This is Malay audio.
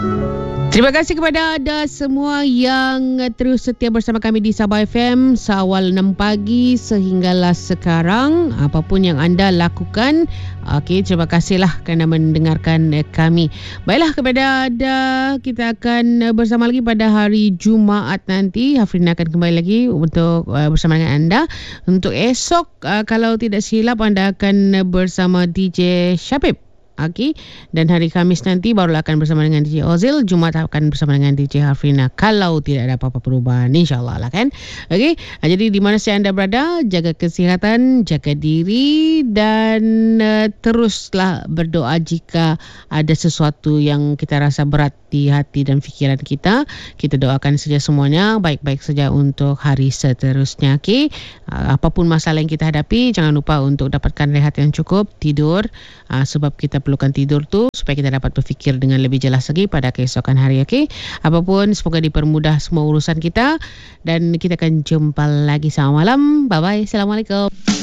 Terima kasih kepada anda semua yang terus setia bersama kami di Sabah FM seawal 6 pagi sehinggalah sekarang. Apapun yang anda lakukan, terima kasihlah kerana mendengarkan kami. Baiklah, kepada anda, kita akan bersama lagi pada hari Jumaat nanti. Hafrina akan kembali lagi untuk bersama dengan anda. Untuk esok, kalau tidak silap, anda akan bersama DJ Syabib. Dan hari Khamis nanti barulah akan bersama dengan DJ Ozil. Jumaat akan bersama dengan DJ Hafrina, kalau tidak ada apa-apa perubahan, insyaAllah lah kan. Jadi di mana saja anda berada, jaga kesihatan, jaga diri, dan teruslah berdoa jika ada sesuatu yang kita rasa berat di hati dan fikiran kita. Kita doakan saja semuanya baik-baik saja untuk hari seterusnya. Apapun masalah yang kita hadapi, jangan lupa untuk dapatkan rehat yang cukup, tidur, sebab kita perlukan tidur tu supaya kita dapat berfikir dengan lebih jelas lagi pada keesokan hari. Apapun, semoga dipermudah semua urusan kita, dan kita akan jumpa lagi. Selamat malam. Bye bye. Assalamualaikum.